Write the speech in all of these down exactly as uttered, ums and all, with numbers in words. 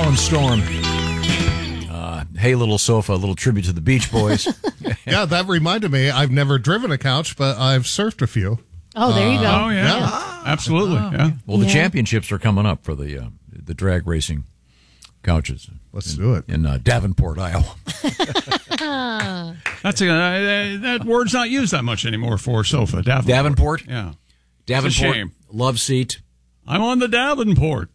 Alan Storm. Uh, hey, little sofa, a little tribute to the Beach Boys. Yeah, that reminded me. I've never driven a couch, but I've surfed a few. Oh, there you go. Oh, yeah. Yeah. Absolutely. Yeah. Well, the Yeah. championships are coming up for the uh, the drag racing couches. Let's in, do it. in uh, Davenport, Iowa. That's a, uh, that word's not used that much anymore for sofa. Davenport. Davenport? Yeah. Davenport, shame. love seat, I'm on the Davenport.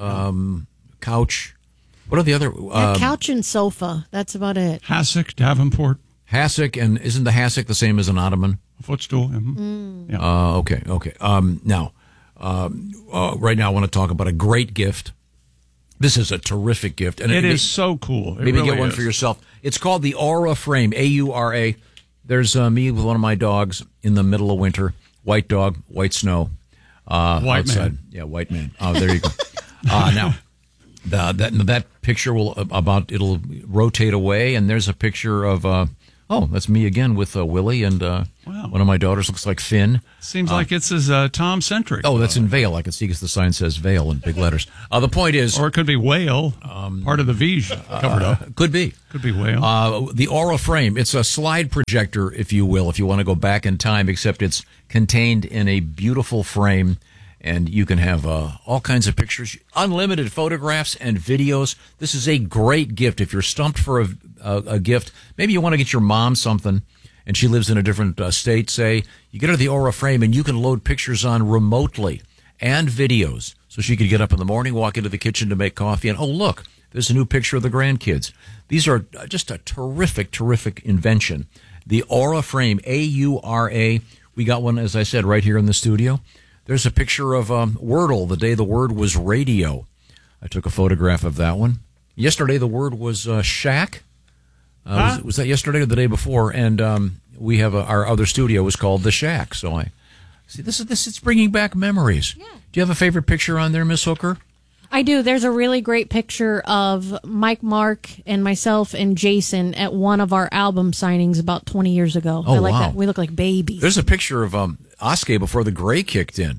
um, couch. What are the other? Yeah, Um, couch and sofa. That's about it. Hassock, Davenport, hassock, and isn't the hassock the same as an ottoman? footstool. Mhm. Yeah. Uh, okay, okay. Um, now, um, uh, right now, I want to talk about a great gift. This is a terrific gift, and it it is so cool. It Maybe really get one is. for yourself. It's called the Aura Frame, A U R A. There's uh, me with one of my dogs in the middle of winter. White dog, white snow. Uh, White outside. man. Yeah, white man. Oh, there you go. uh, now, the, that that picture will about it'll rotate away, and there's a picture of. Uh, oh, that's me again with uh, Willie, and uh, Wow. one of my daughters looks like Finn. Seems like it's as uh, Tom centric. Oh, that's in Vale. I can see because the sign says Vale in big letters. Uh, the point is, Or it could be whale. part of the V covered up. uh, could be. Could be whale. Uh, the Aura Frame, it's a slide projector, if you will, if you want to go back in time, except it's contained in a beautiful frame, and you can have uh, all kinds of pictures, unlimited photographs and videos. This is a great gift. If you're stumped for a, a, a gift, maybe you want to get your mom something, and she lives in a different uh, state, say, you get her the Aura Frame, and you can load pictures on remotely and videos. So she could get up in the morning, walk into the kitchen to make coffee, and, oh, look, there's a new picture of the grandkids. These are just a terrific, terrific invention. The Aura Frame, A U R A. We got one, as I said, right here in the studio. There's a picture of um, Wordle, the day the word was radio. I took a photograph of that one. Yesterday, the word was uh, shack. Uh, Huh? was, was that yesterday or the day before? And um, we have a, our other studio was called The Shack. So I see this is this. It's bringing back memories. Yeah. Do you have a favorite picture on there, Miss Hooker? I do. There's a really great picture of Mike, Mark, and myself and Jason at one of our album signings about twenty years ago. Oh, I like wow. that. We look like babies. There's a picture of um, Oskay before the gray kicked in.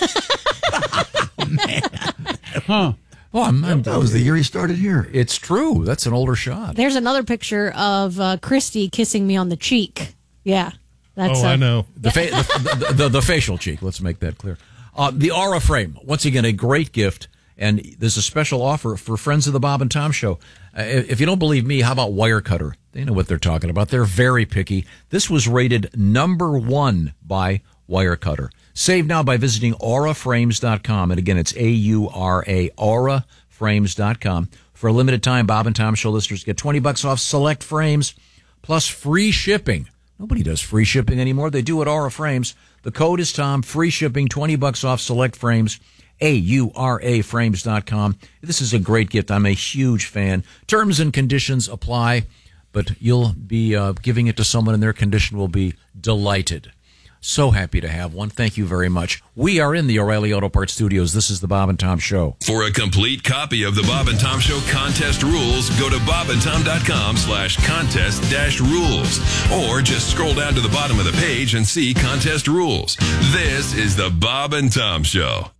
Huh. Oh, I'm, I'm, That was the year he started here. It's true. That's an older shot. There's another picture of uh, Christy kissing me on the cheek. Yeah. That's Oh, uh, I know. The, fa- the, the, the the facial cheek. Let's make that clear. Uh, the Aura Frame. Once again, a great gift. And there's a special offer for friends of the Bob and Tom Show. Uh, if you don't believe me, how about Wirecutter? They know what they're talking about. They're very picky. This was rated number one by Wirecutter. Save now by visiting aura frames dot com. And again, it's A U R A, aura frames dot com. For a limited time, Bob and Tom Show listeners get twenty bucks off select frames plus free shipping. Nobody does free shipping anymore. They do at Aura Frames. The code is Tom. Free shipping, twenty bucks off select frames. A U R A frames dot com. This is a great gift. I'm a huge fan. Terms and conditions apply, but you'll be uh, giving it to someone and their condition will be delighted. So happy to have one. Thank you very much. We are in the O'Reilly Auto Parts Studios. This is the Bob and Tom Show. For a complete copy of the Bob and Tom Show contest rules, go to bob and tom dot com slash contest dash rules. Or just scroll down to the bottom of the page and see contest rules. This is the Bob and Tom Show.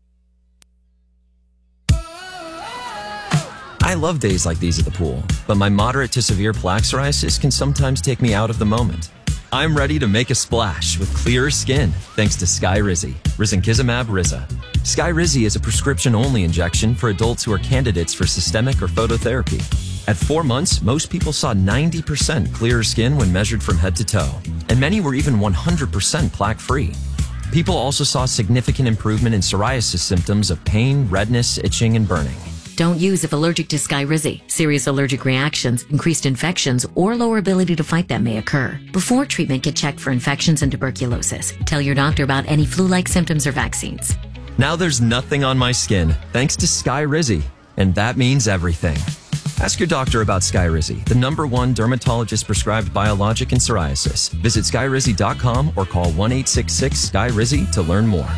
I love days like these at the pool, but my moderate to severe plaque psoriasis can sometimes take me out of the moment. I'm ready to make a splash with clearer skin thanks to Skyrizi, risankizumab Riza. Skyrizi is a prescription-only injection for adults who are candidates for systemic or phototherapy. At four months, most people saw ninety percent clearer skin when measured from head to toe, and many were even one hundred percent plaque-free. People also saw significant improvement in psoriasis symptoms of pain, redness, itching, and burning. Don't use if allergic to Skyrizi. Serious allergic reactions, increased infections, or lower ability to fight them may occur. Before treatment, get checked for infections and tuberculosis. Tell your doctor about any flu-like symptoms or vaccines. Now there's nothing on my skin thanks to Skyrizi, and that means everything. Ask your doctor about Skyrizi, the number one dermatologist-prescribed biologic in psoriasis. Visit skyrizi dot com or call one eight six six S K Y R I Z I to learn more.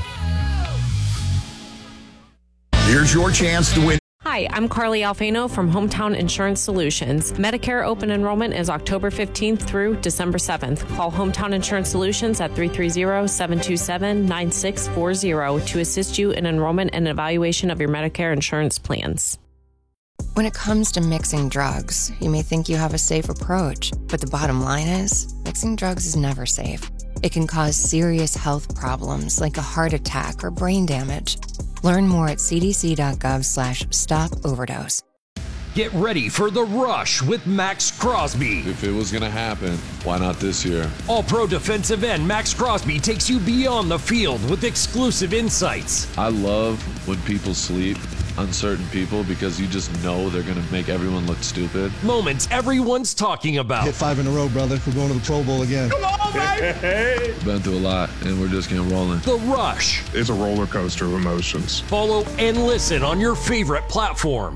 Here's your chance to win. Hi, I'm Carly Alfano from Hometown Insurance Solutions. Medicare open enrollment is October fifteenth through December seventh. Call Hometown Insurance Solutions at three three zero, seven two seven, nine six four zero to assist you in enrollment and evaluation of your Medicare insurance plans. When it comes to mixing drugs, you may think you have a safe approach, but the bottom line is, mixing drugs is never safe. It can cause serious health problems like a heart attack or brain damage. Learn more at cdc.gov slash stop overdose. Get ready for The Rush with Max Crosby. If it was going to happen, why not this year? All-pro defensive end Max Crosby takes you beyond the field with exclusive insights. I love when people sleep, uncertain people, because you just know they're going to make everyone look stupid. Moments everyone's talking about. Hit five in a row, brother. We're going to the Pro Bowl again. Come on, baby! Been through a lot, and we're just getting rolling. The Rush. It's a roller coaster of emotions. Follow and listen on your favorite platform.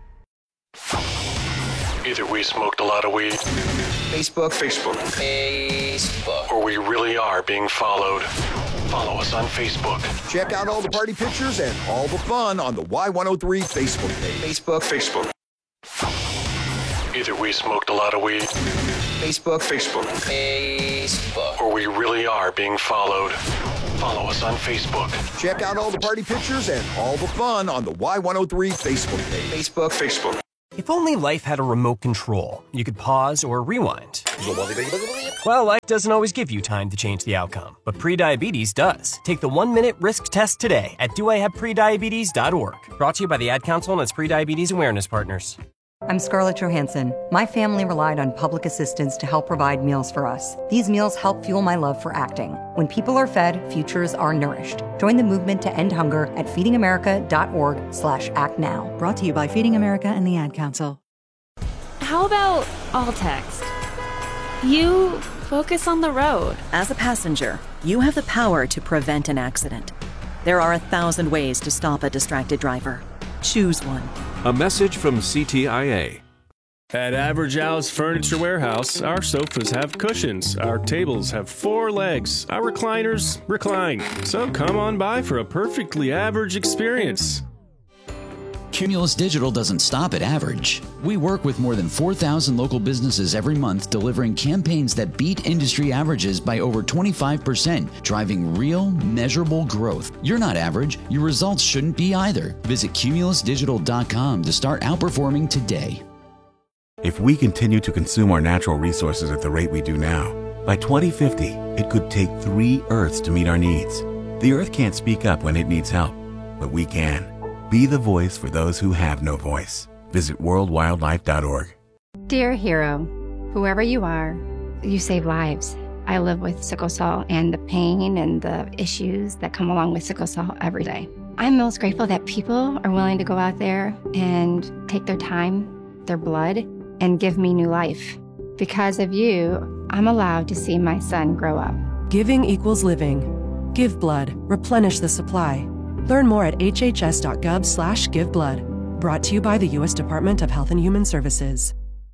Either we smoked a lot of weed. Facebook. Facebook. Facebook. Or we really are being followed. Follow us on Facebook. Check out all the party pictures and all the fun on the Y one oh three Facebook page. Facebook. Facebook. Either we smoked a lot of weed. Facebook. Facebook. Facebook. Or we really are being followed. Follow us on Facebook. Check out all the party pictures and all the fun on the Y one oh three Facebook page. Facebook. Facebook. If only life had a remote control, you could pause or rewind. Well, life doesn't always give you time to change the outcome, but prediabetes does. Take the one-minute risk test today at do I have prediabetes dot org. Brought to you by the Ad Council and its Prediabetes Awareness Partners. I'm Scarlett Johansson. My family relied on public assistance to help provide meals for us. These meals help fuel my love for acting. When people are fed, futures are nourished. Join the movement to end hunger at feeding america dot org slash act now. Brought to you by Feeding America and the Ad Council. How about all text? You focus on the road. As a passenger, you have the power to prevent an accident. There are a thousand ways to stop a distracted driver. Choose one. A message from C T I A. At Average Al's Furniture Warehouse, our sofas have cushions, our tables have four legs, our recliners recline. So come on by for a perfectly average experience. Cumulus Digital doesn't stop at average. We work with more than four thousand local businesses every month, delivering campaigns that beat industry averages by over twenty-five percent, driving real, measurable growth. You're not average. Your results shouldn't be either. Visit cumulus digital dot com to start outperforming today. If we continue to consume our natural resources at the rate we do now, by twenty fifty, it could take three Earths to meet our needs. The Earth can't speak up when it needs help, but we can. Be the voice for those who have no voice. Visit world wildlife dot org. Dear hero, whoever you are, you save lives. I live with sickle cell and the pain and the issues that come along with sickle cell every day. I'm most grateful that people are willing to go out there and take their time, their blood, and give me new life. Because of you, I'm allowed to see my son grow up. Giving equals living. Give blood. Replenish the supply. Learn more at h h s dot gov slash give blood. Brought to you by the U S Department of Health and Human Services.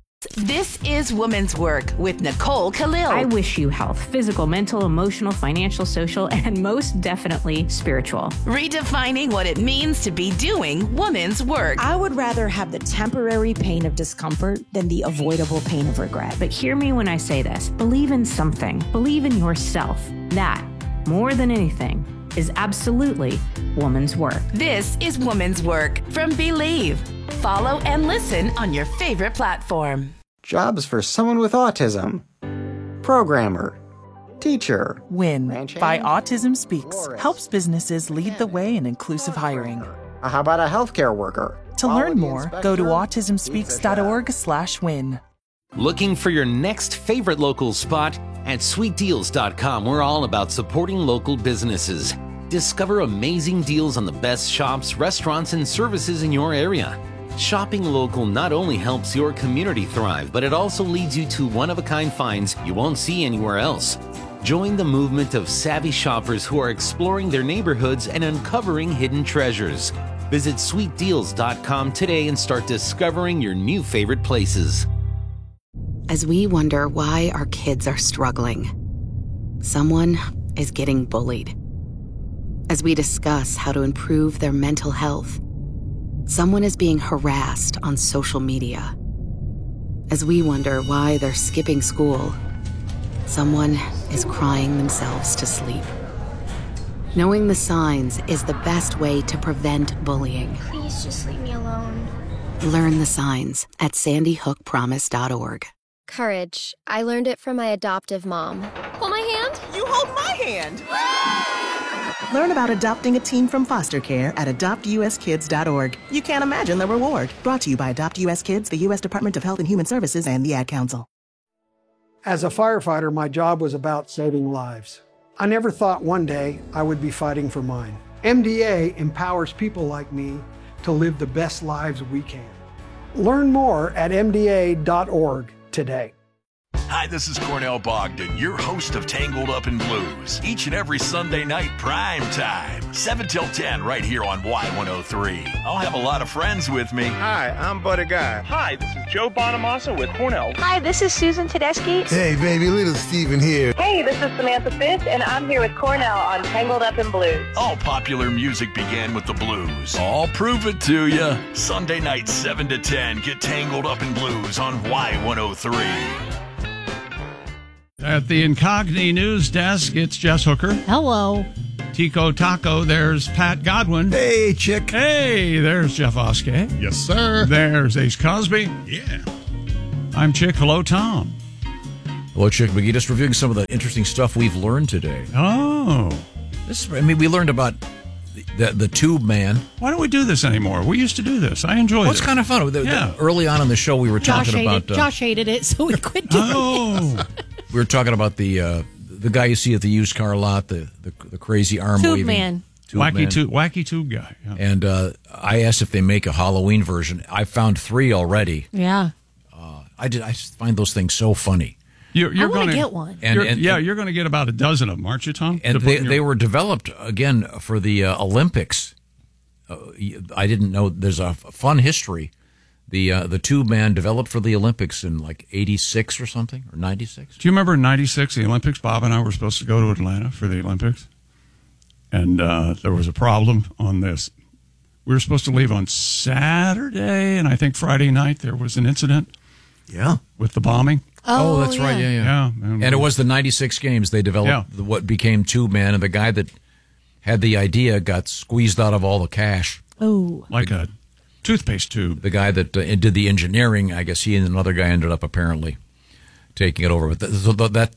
This is Women's Work with Nicole Khalil. I wish you health, physical, mental, emotional, financial, social, and most definitely spiritual. Redefining what it means to be doing women's work. I would rather have the temporary pain of discomfort than the avoidable pain of regret. But hear me when I say this. Believe in something. Believe in yourself. That, more than anything, is absolutely woman's work. This is Woman's Work from Believe. Follow and listen on your favorite platform. Jobs for someone with autism. Programmer. Teacher. WIN by Autism Speaks helps businesses lead the way in inclusive hiring. How about a healthcare worker? To learn more, go to autism speaks dot org slash win. Looking for your next favorite local spot? At sweet deals dot com, we're all about supporting local businesses. Discover amazing deals on the best shops, restaurants, and services in your area. Shopping local not only helps your community thrive, but it also leads you to one-of-a-kind finds you won't see anywhere else. Join the movement of savvy shoppers who are exploring their neighborhoods and uncovering hidden treasures. Visit sweet deals dot com today and start discovering your new favorite places. As we wonder why our kids are struggling, someone is getting bullied. As we discuss how to improve their mental health, someone is being harassed on social media. As we wonder why they're skipping school, someone is crying themselves to sleep. Knowing the signs is the best way to prevent bullying. Please just leave me alone. Learn the signs at sandy hook promise dot org. Courage. I learned it from my adoptive mom. Hold my hand. You hold my hand. Learn about adopting a teen from foster care at adopt u s kids dot org. You can't imagine the reward. Brought to you by Adopt U S Kids, the U S Department of Health and Human Services, and the Ad Council. As a firefighter, my job was about saving lives. I never thought one day I would be fighting for mine. M D A empowers people like me to live the best lives we can. Learn more at m d a dot org today. Hi, this is Cornell Bogdan, your host of Tangled Up in Blues. Each and every Sunday night, prime time, seven till ten, right here on Y one oh three. I'll have a lot of friends with me. Hi, I'm Buddy Guy. Hi, this is Joe Bonamassa with Cornell. Hi, this is Susan Tedeschi. Hey, baby, little Steven here. Hey, this is Samantha Fist, and I'm here with Cornell on Tangled Up in Blues. All popular music began with the blues. I'll prove it to you. Sunday night, seven to ten, get Tangled Up in Blues on Y one oh three. At the Incogni News Desk, it's Jess Hooker. Hello. Tico Taco, there's Pat Godwin. Hey, Chick. Hey, there's Jeff Oskey. Yes, sir. There's Ace Cosby. Yeah. I'm Chick. Hello, Tom. Hello, Chick McGee. Just reviewing some of the interesting stuff we've learned today. Oh. This, I mean, we learned about the, the, the Tube Man. Why don't we do this anymore? We used to do this. I enjoy well, this. It's kind of fun. The, yeah. the, early on in the show, we were Josh talking hated, about... Uh, Josh hated it, so we quit doing oh. it. We were talking about the uh, the guy you see at the used car lot, the the, the crazy arm tube waving man. Tube wacky man. tube, wacky tube guy. Yeah. And uh, I asked if they make a Halloween version. I found three already. Yeah. Uh, I did. I just find those things so funny. You're, you're I want going to get one. And, you're, and, yeah, and, you're going to get about a dozen of them, aren't you, Tom? And To they, put in your- they were developed again for the uh, Olympics. Uh, I didn't know. There's a fun history. The uh, the Tube Man developed for the Olympics in like eighty-six or something, or ninety-six. Do you remember in ninety-six, the Olympics? Bob and I were supposed to go to Atlanta for the Olympics. And uh, there was a problem on this. We were supposed to leave on Saturday, and I think Friday night there was an incident. Yeah. With the bombing. Oh, oh that's yeah. right. Yeah, yeah. yeah and, and it was the ninety-six games. They developed yeah. what became Tube Man, and the guy that had the idea got squeezed out of all the cash. Oh. Like a toothpaste tube. The guy that uh, did the engineering, I guess he and another guy ended up apparently taking it over. But th- so that,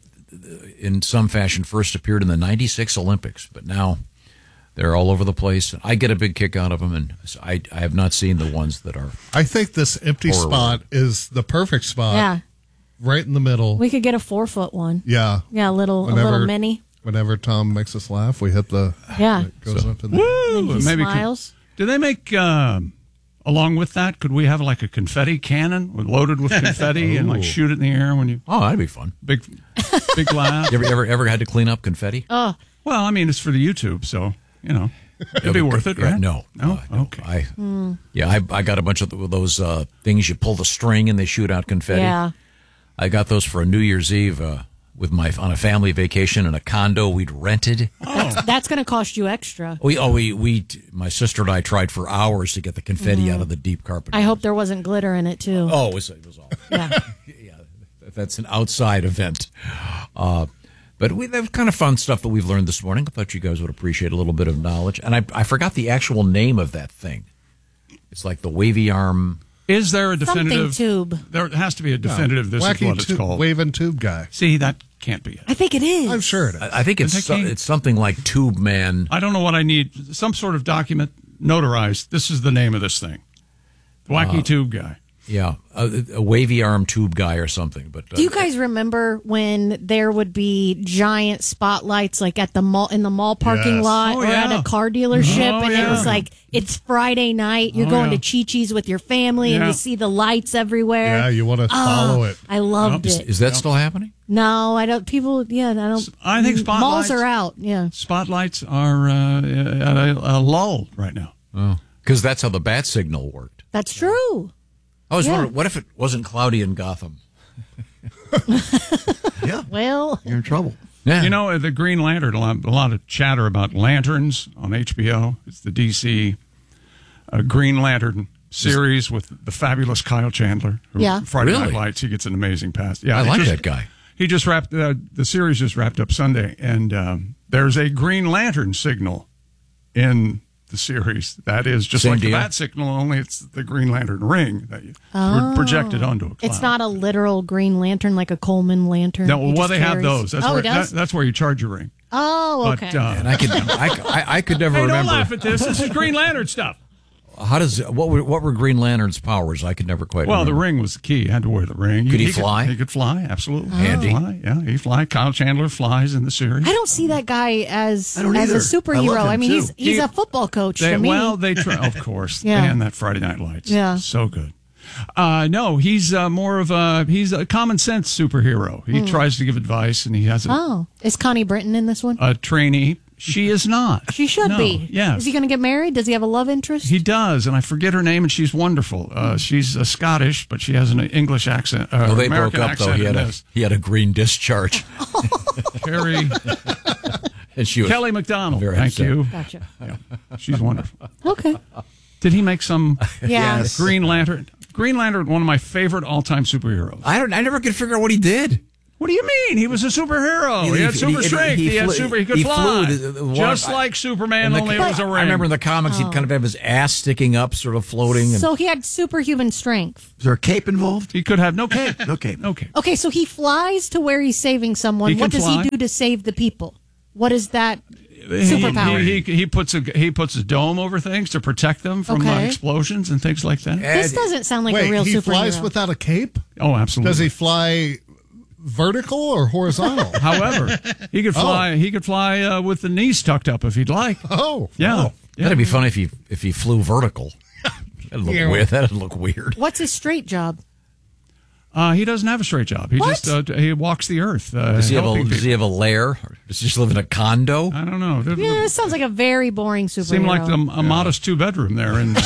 in some fashion, first appeared in the ninety-six Olympics, but now they're all over the place. I get a big kick out of them, and I, I have not seen the ones that are. I think this empty horrible. spot is the perfect spot. Yeah. Right in the middle. We could get a four foot one. Yeah. Yeah, a little, Whenever, a little mini. Whenever Tom makes us laugh, we hit the. Yeah. It goes so, up in the. Woo! And he Maybe smiles. Could, do they make, um, along with that, could we have like a confetti cannon loaded with confetti and like shoot it in the air when you. Oh, that'd be fun. Big, big laugh. You ever, ever, ever had to clean up confetti? Oh. Well, I mean, it's for the YouTube, so, you know. It'd be worth it, right? Yeah, no, no, uh, no. Okay. I, mm. Yeah, I, I got a bunch of those uh, things you pull the string and they shoot out confetti. Yeah, I got those for a New Year's Eve uh, with my on a family vacation in a condo we'd rented. Oh. That's, that's going to cost you extra. We oh we we my sister and I tried for hours to get the confetti mm. out of the deep carpet. I hope there wasn't glitter in it too. Oh, it was, it was all. Yeah, yeah, that's an outside event. Uh, But we have kind of fun stuff that we've learned this morning. I thought you guys would appreciate a little bit of knowledge. And I, I forgot the actual name of that thing. It's like the wavy arm. Is there a definitive Something tube? There has to be a definitive. No, this is what it's tube, called. Waving tube guy. See, that can't be it. I think it is. I'm sure it is. I, I think it's so, it's something like Tube Man. I don't know what I need. Some sort of document notarized. This is the name of this thing. The Wacky uh, Tube Guy. Yeah, a, a wavy arm tube guy or something. But uh, do you guys remember when there would be giant spotlights, like at the mall in the mall parking yes. lot, oh, or yeah. at a car dealership, oh, and yeah. it was like it's Friday night, you're oh, going yeah. to Chi-Chi's with your family, and yeah. you see the lights everywhere. Yeah, you want to oh, follow it. I loved is, it. Is that still happening? No, I don't. People, yeah, I don't. I think spotlights malls are out. Yeah, spotlights are uh, at a, a lull right now. Oh, because that's how the bat signal worked. That's true. I was yeah. wondering, what if it wasn't cloudy in Gotham? yeah. Well, you're in trouble. Yeah. You know, the Green Lantern, a lot, a lot of chatter about lanterns on H B O. It's the D C uh, Green Lantern series with the fabulous Kyle Chandler. Who, yeah. Friday really? Night Lights. He gets an amazing pass. Yeah, I like just, that guy. He just wrapped, uh, the series just wrapped up Sunday, and um, There's a Green Lantern signal in the series. That is just Same like deal. the bat signal, only it's the Green Lantern ring that you Oh. projected onto a cloud. It's not a literal green lantern like a Coleman lantern. No, He well, just they have carries- those. That's oh, where he does? that- that's where you charge your ring. Oh, okay. But, uh, And I could, I, I, I could never hey, remember. don't laugh at this. This is Green Lantern stuff. How does what were what were Green Lantern's powers? I could never quite. Well, remember. the ring was the key. You had to wear the ring. Could he fly? Could, he could fly, absolutely. Handy. He could fly, yeah, he fly. Kyle Chandler flies in the series. I don't see that guy as I don't as a either. superhero. I love I, him, mean, too. he's he's He- a football coach They, to me. well, they try, of course, Yeah. and that Friday Night Lights. Yeah. So good. Uh, no, he's uh, more of a he's a common sense superhero. He Hmm. tries to give advice, and he has a, Oh, is Connie Britton in this one? a trainee. She is not. She should No, be. Yes. Is he going to get married? Does he have a love interest? He does, and I forget her name, and she's wonderful. Uh, she's uh, Scottish, but she has an English accent. Uh, Oh, they American broke up though. accent He had in a this. he had a green discharge. Carrie and she was Kelly McDonald. very Thank upset. you. Gotcha. Yeah, she's wonderful. Okay. Did he make some Yeah. Yes. Green Lantern? Green Lantern, one of my favorite all-time superheroes. I don't. I never could figure out what he did. What do you mean? He was a superhero. He, He- had he- super he- strength. He, he had flew- super. He could he fly, flew the- the one- just like Superman. In the- Only it was a ring. I remember in the comics he'd Oh. kind of have his ass sticking up, sort of floating. And So he had superhuman strength. Is there a cape involved? He could have no cape. No cape. No cape. Okay, so he flies to where he's saving someone. He What can does fly. he do to save the people? What is that He, superpower? he, he, he puts a he puts a dome over things to protect them from uh, Okay. explosions and things like that. This doesn't sound like Wait, a real he superhero. flies without a cape? Oh, absolutely. Does he fly vertical or horizontal? However, he could fly. He could fly uh, with the knees tucked up if he'd like. Oh, yeah. oh. yeah. That'd be funny if he if he flew vertical. That'd look Yeah. weird. That'd look weird. What's his straight job? Uh, he doesn't have a straight job. He What? just uh, he walks the earth. Uh, Does he have a helping Does he people. have a lair? Or does he just live in a condo? I don't know. It Yeah, this sounds like a very boring superhero. seemed like the, a modest two bedroom there in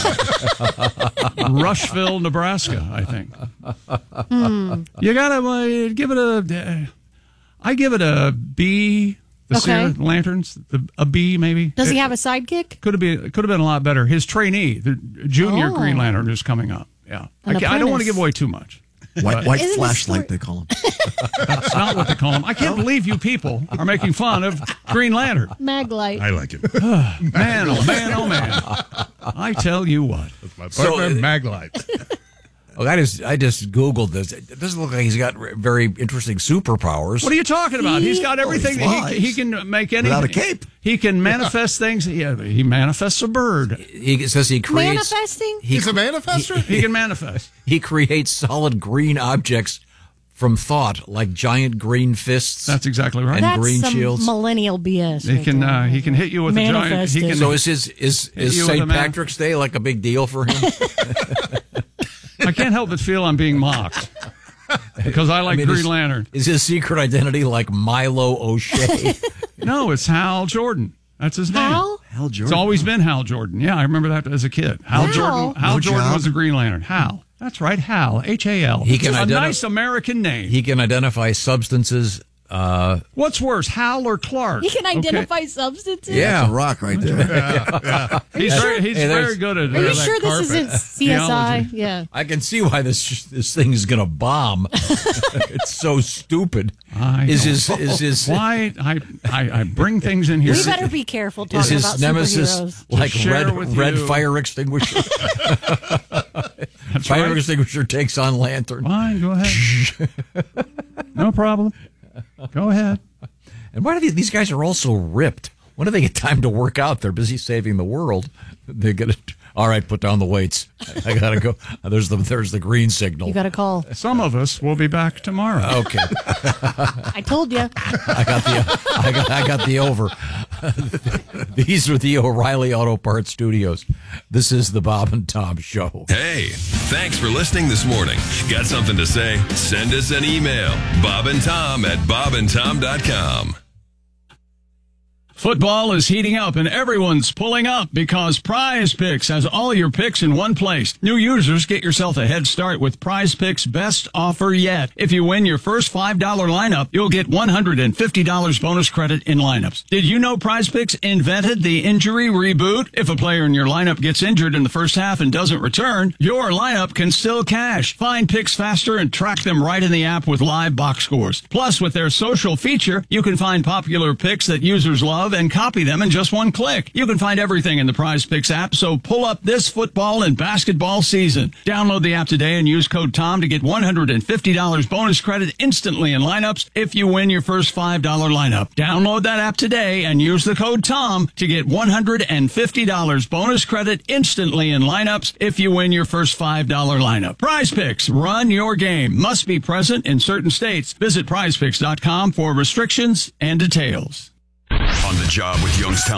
Rushville, Nebraska. I think. Hmm. You gotta uh, give it a. Uh, I give it a B. The Okay. Seer Lanterns, the, a B maybe. Does he It- have a sidekick? Could have been could have been a lot better. His trainee, the junior Oh. Green Lantern, is coming up. Yeah, I, An ca- I don't want to apprentice. give away too much. White, But white Isn't the flashlight, story- they call him. that's not what they call him. I can't believe you people are making fun of Green Lantern. Maglite. I like it. Man, oh man, oh man! I tell you what. My So, partner, uh, Maglite. Oh, I just I just googled this. It doesn't look like he's got re- very interesting superpowers. What are you talking about? He's got everything. he he, flies. he can make anything. Without a cape. He can manifest things. Yeah, he manifests a bird. He says he creates. Manifesting? He, He's a manifester? He can manifest. he creates solid green objects from thought, like giant green fists. That's exactly right. And That's green some shields. millennial B S. He right can there. uh, he can hit you with a giant. He Manifested. can. So is his is Hit is you with a Saint man- Patrick's Day like a big deal for him? I can't help but feel I'm being mocked because I like I mean, Green is- Lantern. Is his secret identity like Milo O'Shea? No, it's Hal Jordan. That's his name. Hal? Hal Jordan. It's always been Hal Jordan. Yeah, I remember that as a kid. Hal Wow. Jordan. Hal No Jordan job. was the Green Lantern. Hal. That's right. Hal. H A L. He can a identif- nice American name. he can identify substances. Uh, What's worse, Hal or Clark? He can Okay. identify substances? yeah, That's a rock right there. He's very, he's Hey, there's- very good at Are you uh, sure this carpet. isn't C S I? Theology. Yeah. I can see why this this thing is going to bomb. It's so stupid. I Is know. his is his Why I, I I bring things in here. We better be careful is talking his about nemesis superheroes. like share red with red you. fire extinguisher? That's Fire right. extinguisher takes on lantern. Fine, go ahead. No problem. Go ahead. And why do these, these guys are all so ripped? When do they get time to work out? They're busy saving the world. They're gonna. All right, put down the weights. I gotta go. There's the there's the green signal. You got a call. Some of us will be back tomorrow. Okay, I told you. I got the I got I got the over. These are the O'Reilly Auto Parts Studios. This is the Bob and Tom Show. Hey, thanks for listening this morning. Got something to say? Send us an email. Bob and Tom at bob and tom dot com. Football is heating up and everyone's pulling up because Prize Picks has all your picks in one place. New users, get yourself a head start with Prize Picks' best offer yet. If you win your first five dollar lineup, you'll get one hundred fifty dollars bonus credit in lineups. Did you know Prize Picks invented the injury reboot? If a player in your lineup gets injured in the first half and doesn't return, your lineup can still cash. Find picks faster and track them right in the app with live box scores. Plus, with their social feature, you can find popular picks that users love and copy them in just one click. You can find everything in the Prize Picks app, so pull up this football and basketball season. Download the app today and use code TOM to get one hundred fifty dollars bonus credit instantly in lineups if you win your first five dollar lineup. Download that app today and use the code TOM to get one hundred fifty dollars bonus credit instantly in lineups if you win your first five dollar lineup. Prize Picks, run your game. Must be present in certain states. Visit prize picks dot com for restrictions and details. On the job with Youngstown